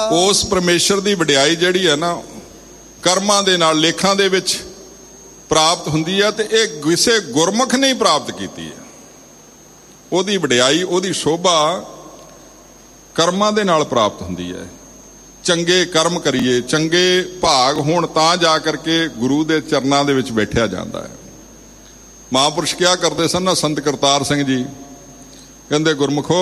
ਉਸ ਪਰਮੇਸ਼ਰ ਦੀ ਵਡਿਆਈ ਜਿਹੜੀ ਹੈ ਨਾ ਕਰਮਾਂ ਦੇ ਨਾਲ ਲੇਖਾਂ ਦੇ ਵਿੱਚ ਪ੍ਰਾਪਤ ਹੁੰਦੀ ਹੈ, ਤੇ ਇਹ ਕਿਸੇ ਗੁਰਮੁਖ ਨੇ ਪ੍ਰਾਪਤ ਕੀਤੀ ਹੈ। ਉਹਦੀ ਵਡਿਆਈ, ਉਹਦੀ ਸ਼ੋਭਾ ਕਰਮਾਂ ਦੇ ਨਾਲ ਪ੍ਰਾਪਤ ਹੁੰਦੀ ਹੈ। ਚੰਗੇ ਕਰਮ ਕਰੀਏ, ਚੰਗੇ ਭਾਗ ਹੋਣ, ਤਾਂ ਜਾ ਕਰਕੇ ਗੁਰੂ ਦੇ ਚਰਨਾਂ ਦੇ ਵਿੱਚ ਬੈਠਿਆ ਜਾਂਦਾ ਹੈ। ਮਹਾਂਪੁਰਸ਼ ਕਿਹਾ ਕਰਦੇ ਸਨ ਨਾ, ਸੰਤ ਕਰਤਾਰ ਸਿੰਘ ਜੀ ਕਹਿੰਦੇ, ਗੁਰਮੁਖੋ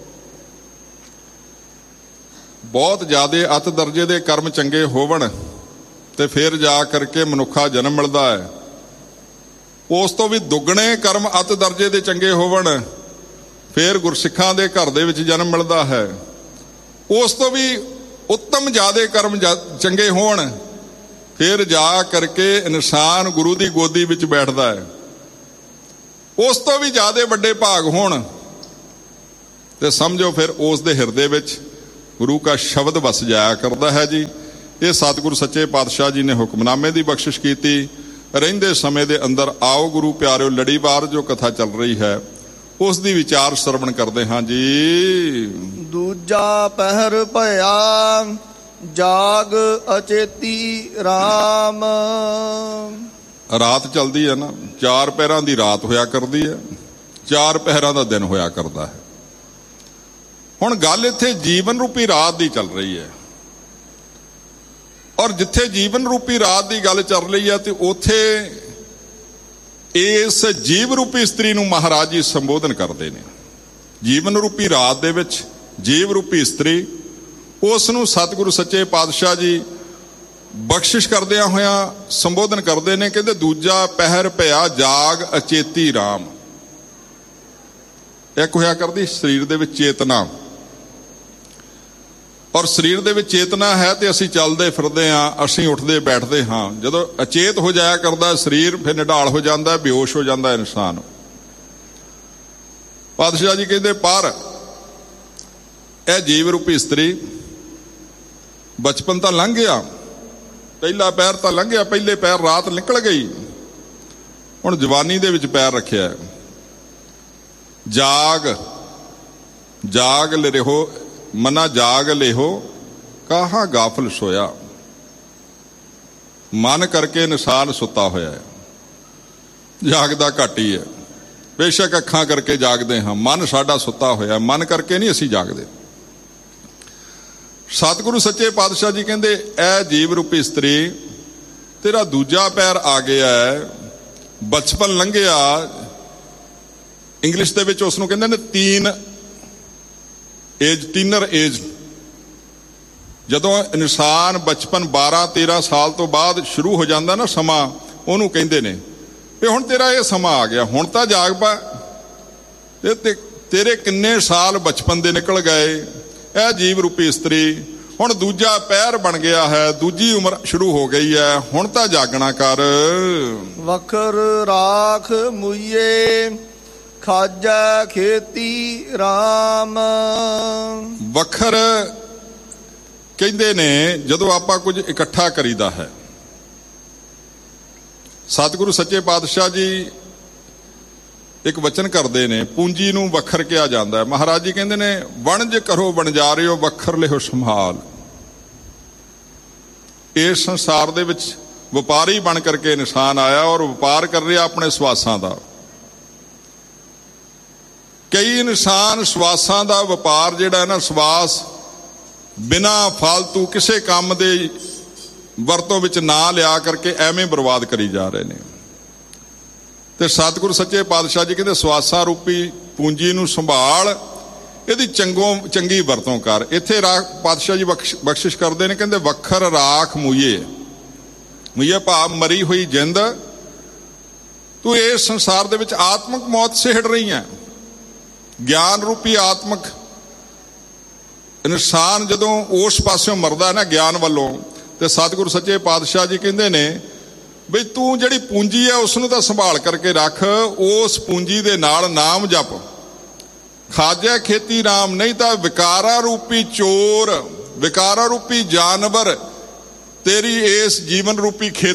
ਬਹੁਤ ਜ਼ਿਆਦਾ ਅਤ ਦਰਜੇ ਦੇ ਕਰਮ ਚੰਗੇ ਹੋਵਣ ਤੇ ਫਿਰ ਜਾ ਕਰਕੇ ਮਨੁੱਖਾ ਜਨਮ ਮਿਲਦਾ ਹੈ। ਉਸ ਤੋਂ ਵੀ ਦੁੱਗਣੇ ਕਰਮ ਅਤ ਦਰਜੇ ਦੇ ਚੰਗੇ ਹੋਵਣ ਫਿਰ ਗੁਰਸਿੱਖਾਂ ਦੇ ਘਰ ਦੇ ਵਿੱਚ ਜਨਮ ਮਿਲਦਾ ਹੈ। ਉਸ ਤੋਂ ਵੀ ਉੱਤਮ ਜ਼ਿਆਦਾ ਕਰਮ ਚੰਗੇ ਹੋਣ ਫਿਰ ਜਾ ਕਰਕੇ ਇਨਸਾਨ ਗੁਰੂ ਦੀ ਗੋਦੀ ਵਿੱਚ ਬੈਠਦਾ ਹੈ। ਉਸ ਤੋਂ ਵੀ ਜ਼ਿਆਦਾ ਵੱਡੇ ਭਾਗ ਹੋਣ ਤੇ ਸਮਝੋ ਫਿਰ ਉਸ ਦੇ ਹਿਰਦੇ ਵਿੱਚ ਗੁਰੂ ਕਾ ਸ਼ਬਦ ਵਸ ਜਾਇਆ ਕਰਦਾ ਹੈ ਜੀ। ਇਹ ਸਤਿਗੁਰੂ ਸੱਚੇ ਪਾਤਸ਼ਾਹ ਜੀ ਨੇ ਹੁਕਮਨਾਮੇ ਦੀ ਬਖਸ਼ਿਸ਼ ਕੀਤੀ। ਰਹਿੰਦੇ ਸਮੇਂ ਦੇ ਅੰਦਰ ਆਓ ਗੁਰੂ ਪਿਆਰਿਓ, ਲੜੀਵਾਰ ਜੋ ਕਥਾ ਚੱਲ ਰਹੀ ਹੈ ਉਸ ਦੀ ਵਿਚਾਰ ਸਰਵਣ ਕਰਦੇ ਹਾਂ ਜੀ। ਦੂਜਾ ਪਹਿਰ ਭਇਆ ਜਾਗ ਅਚੇਤੀ ਰਾਮ। ਰਾਤ ਚੱਲਦੀ ਹੈ ਨਾ, 4 ਪਹਿਰਾਂ ਦੀ ਰਾਤ ਹੋਇਆ ਕਰਦੀ ਹੈ, 4 ਪਹਿਰਾਂ ਦਾ ਦਿਨ ਹੋਇਆ ਕਰਦਾ ਹੈ। ਹੁਣ ਗੱਲ ਇੱਥੇ ਜੀਵਨ ਰੂਪੀ ਰਾਤ ਦੀ ਚੱਲ ਰਹੀ ਹੈ, ਔਰ ਜਿੱਥੇ ਜੀਵਨ ਰੂਪੀ ਰਾਤ ਦੀ ਗੱਲ ਚੱਲ ਰਹੀ ਹੈ ਤੇ ਉੱਥੇ ਇਸ ਜੀਵ ਰੂਪੀ ਇਸਤਰੀ ਨੂੰ ਮਹਾਰਾਜ ਜੀ ਸੰਬੋਧਨ ਕਰਦੇ ਨੇ। ਜੀਵਨ ਰੂਪੀ ਰਾਤ ਦੇ ਵਿੱਚ ਜੀਵ ਰੂਪੀ ਇਸਤਰੀ, ਉਸ ਨੂੰ ਸਤਿਗੁਰੂ ਸੱਚੇ ਪਾਤਸ਼ਾਹ ਜੀ ਬਖਸ਼ਿਸ਼ ਕਰਦਿਆਂ ਹੋਇਆਂ ਸੰਬੋਧਨ ਕਰਦੇ ਨੇ। ਕਹਿੰਦੇ, ਦੂਜਾ ਪਹਿਰ ਭਇਆ ਜਾਗ ਅਚੇਤੀ ਰਾਮ। ਇੱਕ ਹੋਇਆ ਕਰਦੀ ਸਰੀਰ ਦੇ ਵਿੱਚ ਚੇਤਨਾ, ਔਰ ਸਰੀਰ ਦੇ ਵਿੱਚ ਚੇਤਨਾ ਹੈ ਤੇ ਅਸੀਂ ਚੱਲਦੇ ਫਿਰਦੇ ਹਾਂ, ਅਸੀਂ ਉੱਠਦੇ ਬੈਠਦੇ ਹਾਂ। ਜਦੋਂ ਅਚੇਤ ਹੋ ਜਾਇਆ ਕਰਦਾ ਸਰੀਰ, ਫਿਰ ਨਿਢਾਲ ਹੋ ਜਾਂਦਾ, ਬੇਹੋਸ਼ ਹੋ ਜਾਂਦਾ ਇਨਸਾਨ। ਪਾਤਸ਼ਾਹ ਜੀ ਕਹਿੰਦੇ, ਪਰ ਇਹ ਜੀਵ ਰੂਪੀ ਇਸਤਰੀ, ਬਚਪਨ ਤਾਂ ਲੰਘ ਗਿਆ, ਪਹਿਲਾ ਪੈਰ ਤਾਂ ਲੰਘਿਆ, ਪਹਿਲੇ ਪੈਰ ਰਾਤ ਨਿਕਲ ਗਈ, ਹੁਣ ਜਵਾਨੀ ਦੇ ਵਿੱਚ ਪੈਰ ਰੱਖਿਆ। ਜਾਗ ਜਾਗ ਲੈ ਰਹੋ ਮਨਾ ਜਾਗ ਲੇਹੋ ਕਾਹਾ ਗਾਫਲ ਸੋਇਆ। ਮਨ ਕਰਕੇ ਇਨਸਾਨ ਸੁੱਤਾ ਹੋਇਆ ਹੈ, ਜਾਗਦਾ ਘੱਟ ਹੀ ਹੈ। ਬੇਸ਼ੱਕ ਅੱਖਾਂ ਕਰਕੇ ਜਾਗਦੇ ਹਾਂ, ਮਨ ਸਾਡਾ ਸੁੱਤਾ ਹੋਇਆ, ਮਨ ਕਰਕੇ ਨਹੀਂ ਅਸੀਂ ਜਾਗਦੇ। ਸਤਿਗੁਰੂ ਸੱਚੇ ਪਾਤਸ਼ਾਹ ਜੀ ਕਹਿੰਦੇ, ਇਹ ਜੀਵ ਰੂਪੀ ਇਸਤਰੀ, ਤੇਰਾ ਦੂਜਾ ਪੈਰ ਆ ਗਿਆ ਹੈ, ਬਚਪਨ ਲੰਘਿਆ। ਇੰਗਲਿਸ਼ ਦੇ ਵਿੱਚ ਉਸ ਨੂੰ ਕਹਿੰਦੇ ਨੇ ਟੀਨਰ ਏਜ। ਜਦੋਂ ਇਨਸਾਨ ਬਚਪਨ 12-13 ਸਾਲ ਤੋਂ ਬਾਅਦ ਸ਼ੁਰੂ ਹੋ ਜਾਂਦਾ ਨਾ ਸਮਾਂ, ਉਹਨੂੰ ਕਹਿੰਦੇ ਨੇ ਵੀ ਹੁਣ ਤੇਰਾ ਇਹ ਸਮਾਂ ਆ ਗਿਆ, ਹੁਣ ਤਾਂ ਜਾਗ ਪਾ। ਤੇ ਤੇਰੇ ਕਿੰਨੇ ਸਾਲ ਬਚਪਨ ਦੇ ਨਿਕਲ ਗਏ। ਇਹ ਜੀਵ ਰੂਪੀ ਇਸਤਰੀ ਹੁਣ ਦੂਜਾ ਪਹਿਰ ਬਣ ਗਿਆ ਹੈ, ਦੂਜੀ ਉਮਰ ਸ਼ੁਰੂ ਹੋ ਗਈ ਹੈ, ਹੁਣ ਤਾਂ ਜਾਗਣਾ ਕਰ। ਵਖਰ ਰਾਖ ਮੁਈਏ ਖਾਜਾ ਖੇਤੀ ਰਾਮ। ਵਖਰ ਕਹਿੰਦੇ ਨੇ ਜਦੋਂ ਆਪਾਂ ਕੁਝ ਇਕੱਠਾ ਕਰੀਦਾ ਹੈ। ਸਤਿਗੁਰੂ ਸੱਚੇ ਪਾਤਸ਼ਾਹ ਜੀ ਇੱਕ ਵਚਨ ਕਰਦੇ ਨੇ, ਪੂੰਜੀ ਨੂੰ ਵਖਰ ਕਿਹਾ ਜਾਂਦਾ ਹੈ। ਮਹਾਰਾਜ ਜੀ ਕਹਿੰਦੇ ਨੇ, ਵਣਜ ਕਰੋ ਵਣਜਾਰਿਓ ਵਖਰ ਲਿਓ ਸੰਭਾਲ। ਇਸ ਸੰਸਾਰ ਦੇ ਵਿੱਚ ਵਪਾਰੀ ਬਣ ਕਰਕੇ ਇਨਸਾਨ ਆਇਆ, ਔਰ ਵਪਾਰ ਕਰ ਰਿਹਾ ਆਪਣੇ ਸਵਾਸਾਂ ਦਾ। ਕਈ ਇਨਸਾਨ ਸਵਾਸਾਂ ਦਾ ਵਪਾਰ ਜਿਹੜਾ ਹੈ ਨਾ, ਸਵਾਸ ਬਿਨਾਂ ਫਾਲਤੂ ਕਿਸੇ ਕੰਮ ਦੇ ਵਰਤੋਂ ਵਿੱਚ ਨਾ ਲਿਆ ਕਰਕੇ ਐਵੇਂ ਬਰਬਾਦ ਕਰੀ ਜਾ ਰਹੇ ਨੇ। ਤੇ ਸਤਿਗੁਰੂ ਸੱਚੇ ਪਾਤਸ਼ਾਹ ਜੀ ਕਹਿੰਦੇ, ਸਵਾਸਾਂ ਰੂਪੀ ਪੂੰਜੀ ਨੂੰ ਸੰਭਾਲ, ਇਹਦੀ ਚੰਗੀ ਵਰਤੋਂ ਕਰ। ਇੱਥੇ ਪਾਤਸ਼ਾਹ ਜੀ ਬਖਸ਼ਿਸ਼ ਕਰਦੇ ਨੇ, ਕਹਿੰਦੇ ਵਖਰ ਰਾਖ ਮੁਈਏ। ਮੁਈਏ ਭਾਵ ਮਰੀ ਹੋਈ ਜਿੰਦ, ਤੂੰ ਇਸ ਸੰਸਾਰ ਦੇ ਵਿੱਚ ਆਤਮਕ ਮੌਤ ਸਿਹੜ ਰਹੀ ਹੈ। ਗਿਆਨ ਰੂਪੀ ਆਤਮਕ ਇਨਸਾਨ ਜਦੋਂ ਉਸ ਪਾਸਿਓਂ ਮਰਦਾ ਨਾ ਗਿਆਨ ਵੱਲੋਂ, ਤੇ ਸਤਿਗੁਰੂ ਸੱਚੇ ਪਾਤਸ਼ਾਹ ਜੀ ਕਹਿੰਦੇ ਨੇ ਬਈ ਤੂੰ ਜਿਹੜੀ ਪੂੰਜੀ ਹੈ ਉਸ ਨੂੰ ਤਾਂ ਸੰਭਾਲ ਕਰਕੇ ਰੱਖ, ਉਸ ਪੂੰਜੀ ਦੇ ਨਾਲ ਨਾਮ ਜਪ। ਖਾਜਾ ਖੇਤੀ ਰਾਮ, ਨਹੀਂ ਤਾਂ ਵਿਕਾਰਾਂ ਰੂਪੀ ਚੋਰ, ਵਿਕਾਰਾਂ ਰੂਪੀ ਜਾਨਵਰ ਤੇਰੀ ਇਸ ਜੀਵਨ ਰੂਪੀ ਖੇਤੀ